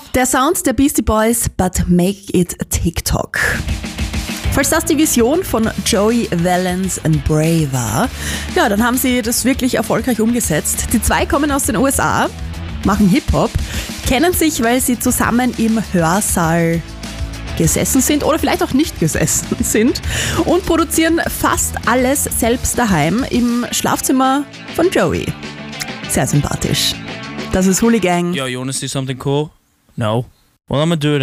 Der Sound der Beastie Boys, but make it TikTok. Falls das die Vision von Joey Valence and Bray war, ja, dann haben sie das wirklich erfolgreich umgesetzt. Die zwei kommen aus den USA, machen Hip-Hop, kennen sich, weil sie zusammen im Hörsaal gesessen sind oder vielleicht auch nicht gesessen sind und produzieren fast alles selbst daheim im Schlafzimmer von Joey. Sehr sympathisch. Das ist Hooligang. Yo, you wanna see something cool? No. Well, I'm gonna do it